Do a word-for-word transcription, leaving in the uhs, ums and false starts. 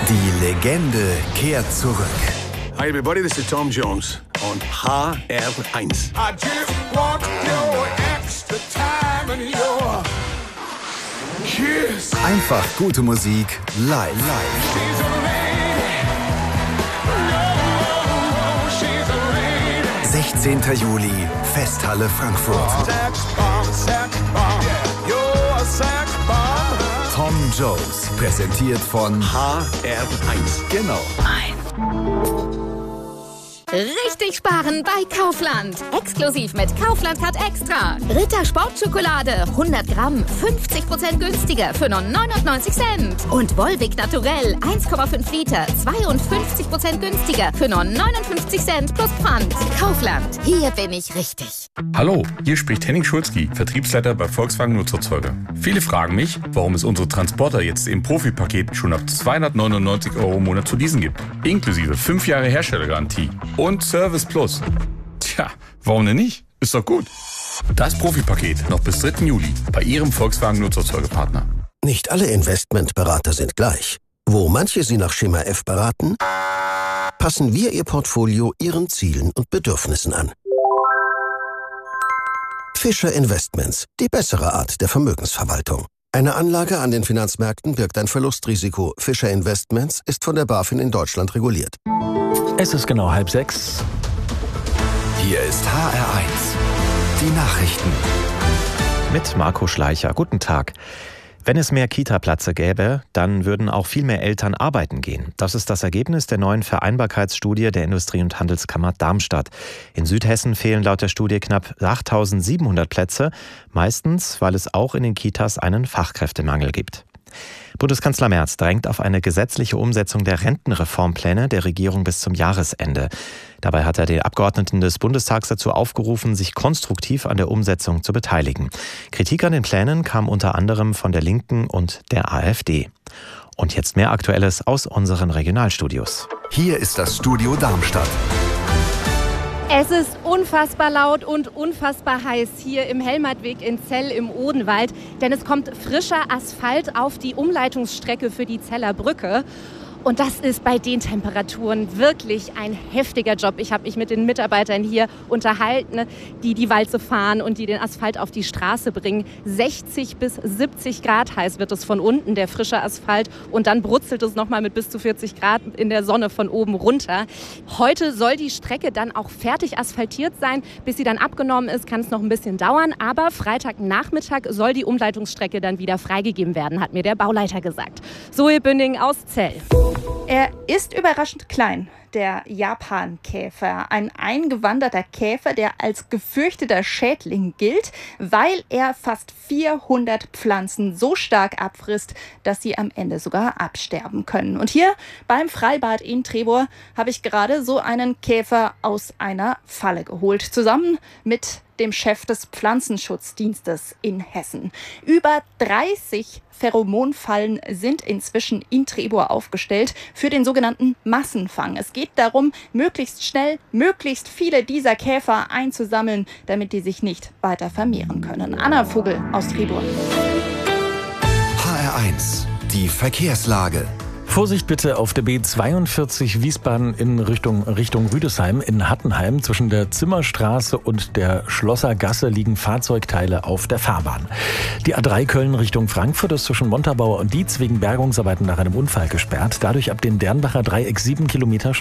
Die Legende kehrt zurück. Hi everybody, this is Tom Jones on H R eins. I just want your extra time and your kiss. Einfach gute Musik live. live. She's a lady. Oh, she's a lady. sechzehnter Juli, Festhalle Frankfurt. Sex bomb, sex bomb. You're a sex bomb. Tom Jones, präsentiert von H R eins. Genau. Richtig sparen bei Kaufland. Exklusiv mit Kaufland Card Extra. Ritter Sportschokolade hundert Gramm fünfzig Prozent günstiger für nur neunundneunzig Cent. Und Volvic Naturell eins Komma fünf Liter zweiundfünfzig Prozent günstiger für nur neunundfünfzig Cent plus Pfand. Kaufland, hier bin ich richtig. Hallo, hier spricht Henning Schulzki, Vertriebsleiter bei Volkswagen Nutzerzeuger. Viele fragen mich, warum es unsere Transporter jetzt im Profi-Paket schon ab zweihundertneunundneunzig Euro im Monat zu leasen gibt. Inklusive fünf Jahre Herstellergarantie. Und Service Plus. Tja, warum denn nicht? Ist doch gut. Das Profi-Paket noch bis dritten Juli bei Ihrem Volkswagen Nutzerzeugerpartner. Nicht alle Investmentberater sind gleich. Wo manche Sie nach Schema F beraten, passen wir Ihr Portfolio Ihren Zielen und Bedürfnissen an. Fischer Investments, die bessere Art der Vermögensverwaltung. Eine Anlage an den Finanzmärkten birgt ein Verlustrisiko. Fischer Investments ist von der BaFin in Deutschland reguliert. Es ist genau halb sechs. Hier ist H R eins. Die Nachrichten. Mit Marco Schleicher. Guten Tag. Wenn es mehr Kita-Plätze gäbe, dann würden auch viel mehr Eltern arbeiten gehen. Das ist das Ergebnis der neuen Vereinbarkeitsstudie der Industrie- und Handelskammer Darmstadt. In Südhessen fehlen laut der Studie knapp achttausendsiebenhundert Plätze, meistens, weil es auch in den Kitas einen Fachkräftemangel gibt. Bundeskanzler Merz drängt auf eine gesetzliche Umsetzung der Rentenreformpläne der Regierung bis zum Jahresende. Dabei hat er die Abgeordneten des Bundestags dazu aufgerufen, sich konstruktiv an der Umsetzung zu beteiligen. Kritik an den Plänen kam unter anderem von der Linken und der AfD. Und jetzt mehr Aktuelles aus unseren Regionalstudios. Hier ist das Studio Darmstadt. Es ist unfassbar laut und unfassbar heiß hier im Helmertweg in Zell im Odenwald, denn es kommt frischer Asphalt auf die Umleitungsstrecke für die Zeller Brücke. Und das ist bei den Temperaturen wirklich ein heftiger Job. Ich habe mich mit den Mitarbeitern hier unterhalten, die die Walze fahren und die den Asphalt auf die Straße bringen. sechzig bis siebzig Grad heiß wird es von unten, der frische Asphalt. Und dann brutzelt es nochmal mit bis zu vierzig Grad in der Sonne von oben runter. Heute soll die Strecke dann auch fertig asphaltiert sein. Bis sie dann abgenommen ist, kann es noch ein bisschen dauern. Aber Freitagnachmittag soll die Umleitungsstrecke dann wieder freigegeben werden, hat mir der Bauleiter gesagt. Zoe Bünding aus Zell. Er ist überraschend klein, der Japankäfer. Ein eingewanderter Käfer, der als gefürchteter Schädling gilt, weil er fast vierhundert Pflanzen so stark abfrisst, dass sie am Ende sogar absterben können. Und hier beim Freibad in Trebor habe ich gerade so einen Käfer aus einer Falle geholt, zusammen mit dem Chef des Pflanzenschutzdienstes in Hessen. Über dreißig Pheromonfallen sind inzwischen in Trebor aufgestellt für den sogenannten Massenfang. Es geht darum, möglichst schnell möglichst viele dieser Käfer einzusammeln, damit die sich nicht weiter vermehren können. Anna Vogel aus Trebor. H R eins. Die Verkehrslage. Vorsicht bitte auf der B zweiundvierzig Wiesbaden in Richtung, Richtung Rüdesheim in Hattenheim. Zwischen der Zimmerstraße und der Schlossergasse liegen Fahrzeugteile auf der Fahrbahn. Die A drei Köln Richtung Frankfurt ist zwischen Montabaur und Dietz wegen Bergungsarbeiten nach einem Unfall gesperrt. Dadurch ab dem Dernbacher Dreieck sieben Kilometer Stau.